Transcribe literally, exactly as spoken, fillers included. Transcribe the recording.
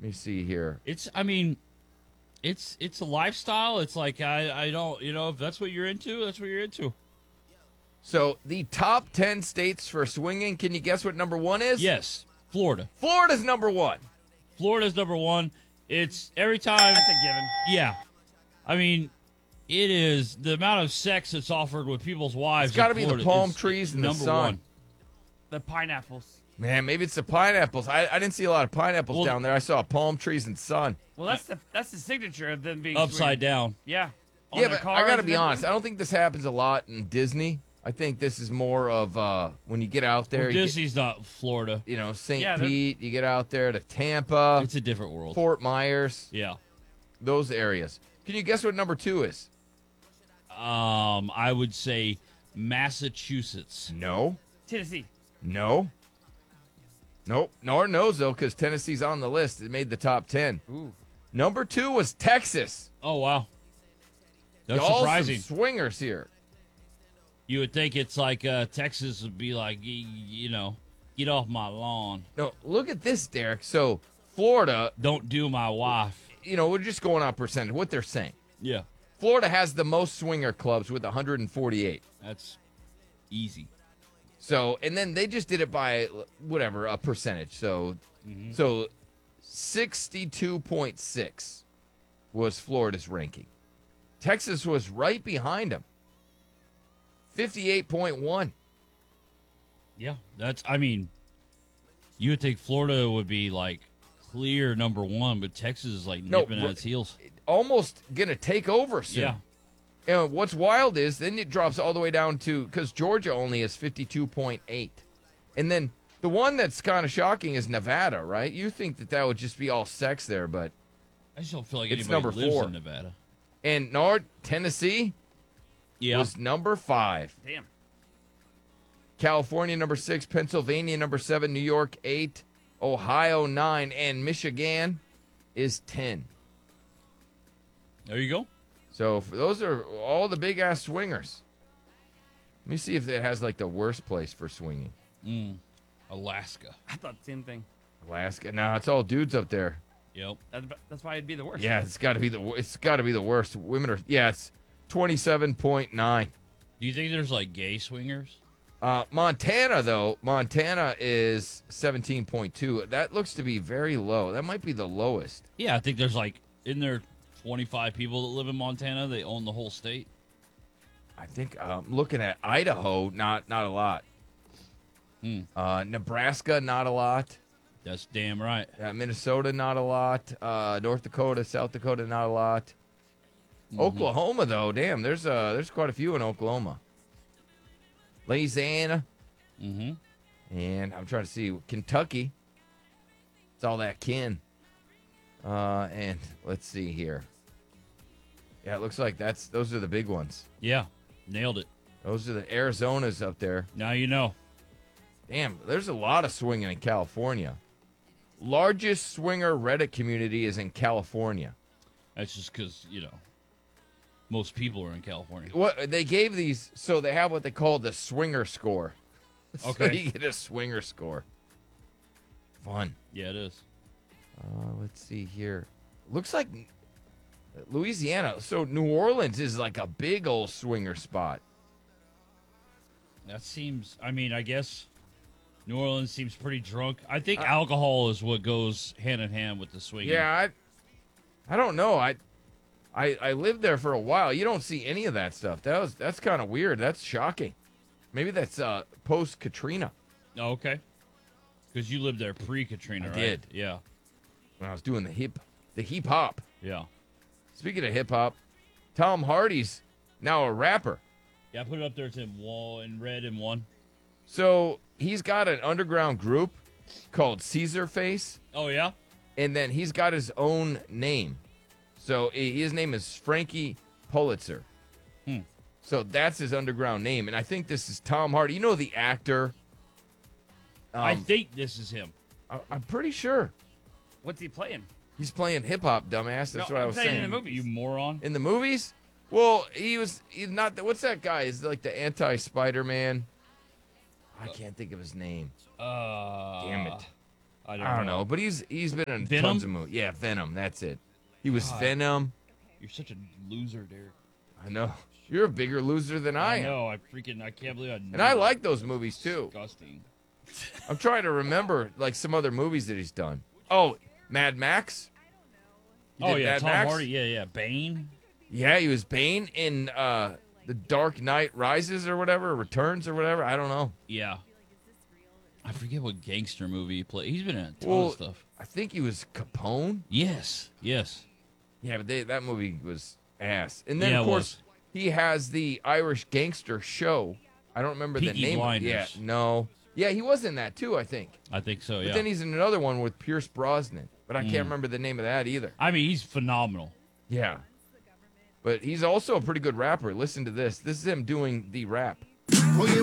me see here. It's, I mean, it's it's a lifestyle. It's like I I don't, you know, if that's what you're into, that's what you're into. So the top ten states for swinging. Can you guess what number one is? Yes, Florida. Florida's number one. Florida's number one. It's every time. That's a given. Yeah, I mean, it is the amount of sex that's offered with people's wives. It's got to in be the Florida palm is trees and the number sun. one. The pineapples. Man, maybe it's the pineapples. I, I didn't see a lot of pineapples Well, down there. I saw palm trees and sun. Well, that's the that's the signature of them being Upside swinging. down. Yeah. On yeah, their but cars I got to and be honest. I everything. don't think this happens a lot in Disney. I think this is more of uh, when you get out there. Well, you, get, Disney's not Florida. you know, Saint Yeah, they're- Pete. You get out there to Tampa, It's a different world. Fort Myers, Yeah. those areas. Can you guess what number two is? Um, I would say Massachusetts. No. Tennessee. No. Nope. Nor knows, though, because Tennessee's on the list. It made the top ten. Ooh. Number two was Texas. Oh wow, that's Y'all surprising. some swingers here. You would think it's like uh, Texas would be like, y- you know, get off my lawn. No, look at this, Derek. So, Florida, Don't do my wife. you know, we're just going on percentage, what they're saying. Yeah, Florida has the most swinger clubs with one hundred forty-eight. that's easy. So, and then they just did it by whatever, a percentage. So, Mm-hmm. so sixty-two point six was Florida's ranking. Texas was right behind them. fifty-eight point one. Yeah, that's. I mean, you would think Florida would be like clear number one, but Texas is like No, nipping bro- at its heels. Almost going to take over soon. Yeah, And what's wild is then it drops all the way down to, because Georgia only has fifty-two point eight. And then the one that's kind of shocking is Nevada, right? You think that that would just be all sex there, but. I just don't feel like It's anybody number lives four. in Nevada. And North Tennessee Yeah, was number five. Damn. California, number six. Pennsylvania, number seven. New York, eight. Ohio, nine. And Michigan is ten. there you go. So for those are all the big ass swingers. Let me see if it has like the worst place for swinging. Mm. Alaska. I thought the same thing. Alaska. No, it's all dudes up there. Yep. That's, that's why it'd be the worst. Yeah, it's got to be the it's got to be the worst. Women are yeah, it's twenty-seven point nine. Do you think there's like gay swingers? Uh, Montana though, Montana is seventeen point two. That looks to be very low. That might be the lowest. Yeah, I think there's like in there twenty-five people that live in Montana. They own the whole state. I think um, looking at Idaho, not not a lot. Hmm. Uh, Nebraska, not a lot. That's damn right. Uh, Minnesota, not a lot. Uh, North Dakota, South Dakota, not a lot. Mm-hmm. Oklahoma, though, damn, there's uh, there's quite a few in Oklahoma. Louisiana, Mm-hmm. and I'm trying to see Kentucky. It's all that kin. Uh, and let's see here. Yeah, it looks like that's those are the big ones. Yeah, nailed it. Those are the Arizonas up there. Now you know. Damn, there's a lot of swinging in California. Largest swinger Reddit community is in California. That's just because, you know, most people are in California. What they gave these, so they have what they call the swinger score. So Okay. you get a swinger score. Fun. Yeah, it is. Uh, let's see here. Looks like Louisiana. So New Orleans is like a big old swinger spot. That seems, I mean, I guess New Orleans seems pretty drunk. I think alcohol is what goes hand in hand with the swinging. Yeah, I, I don't know. I, I, I lived there for a while. You don't see any of that stuff. That was that's kind of weird. That's shocking. Maybe that's uh, post Katrina. Oh, okay. Because you lived there pre-Katrina, I right? did. Yeah. When I was doing the hip, the hip hop. Yeah. Speaking of hip hop, Tom Hardy's now a rapper. Yeah, I put it up there. It's in wall in red and one. So he's got an underground group called Caesar Face, Oh, yeah? and then he's got his own name. So i- his name is Frankie Pulitzer. Hmm. So that's his underground name, and I think this is Tom Hardy. You know the actor? I Um, think this is him. I- I'm pretty sure What's he playing? he's playing hip hop, dumbass. That's No, what I I'm was saying saying. in the movies. You moron. In the movies? Well, he was he's not. What's that guy? He's like the anti Spider Man. I can't think of his name. Uh, Damn it. I don't, I don't know, but he's he's been in Venom? tons of movies. Yeah, Venom. That's it. He was God. Venom. You're such a loser, Derek. I know. You're a bigger loser than I, I am. know. I freaking. I can't believe I. And I like those movies too. Disgusting. I'm trying to remember like some other movies that he's done. Oh, Mad Max. He Oh did yeah, Mad Tom Max? Hardy. Yeah, yeah. Bane. Yeah, he was Bane in uh, The Dark Knight Rises or whatever, Returns or whatever. I don't know. Yeah. I forget what gangster movie he played. He's been in a ton Well, of stuff. I think he was Capone. Yes. Yes. Yeah, but they, that movie was ass. And then Yeah, of it course he has the Irish Gangster Show. I don't remember Peaky the name. Blinders. Yeah, no. Yeah, he was in that too, I think. I think so. But Yeah. then he's in another one with Pierce Brosnan, but I Mm. can't remember the name of that either. I mean, he's phenomenal. Yeah. But he's also a pretty good rapper. Listen to this. This is him doing the rap. Oh, yeah,